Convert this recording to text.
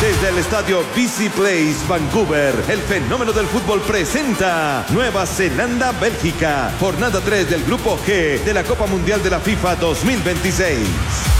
Desde el estadio BC Place, Vancouver, el fenómeno del fútbol presenta Nueva Zelanda, Bélgica, jornada 3 del Grupo G de la Copa Mundial de la FIFA 2026.